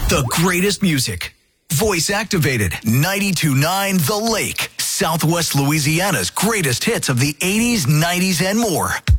The greatest music. Voice activated. 92.9 The Lake. Southwest Louisiana's greatest hits of the 80s, 90s, and more.